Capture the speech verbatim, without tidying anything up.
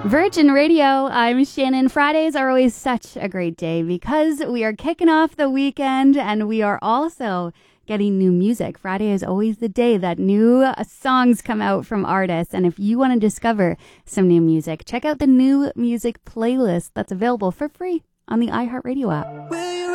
Virgin Radio, I'm Shannon. Fridays are always such a great day because we are kicking off the weekend and we are also getting new music. Friday is always the day that new uh, songs come out from artists. And if you want to discover some new music, check out the new music playlist that's available for free on the iHeartRadio app.